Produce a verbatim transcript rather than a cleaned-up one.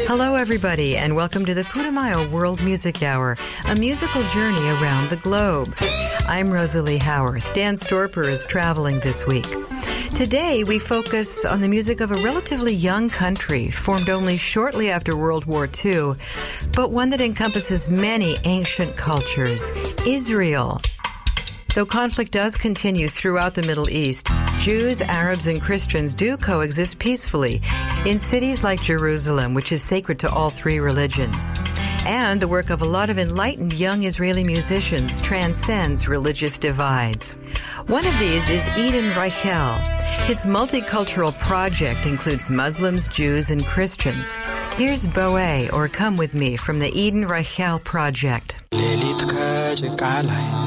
Hello, everybody, and welcome to the Putumayo World Music Hour, a musical journey around the globe. I'm Rosalie Howarth. Dan Storper is traveling this week. Today, we focus on the music of a relatively young country, formed only shortly after World War Two, but one that encompasses many ancient cultures, Israel. Though conflict does continue throughout the Middle East, Jews, Arabs, and Christians do coexist peacefully in cities like Jerusalem, which is sacred to all three religions. And the work of a lot of enlightened young Israeli musicians transcends religious divides. One of these is Eden Reichel. His multicultural project includes Muslims, Jews, and Christians. Here's Boé, or Come With Me, from the Eden Reichel project. Lelit ka je ka lai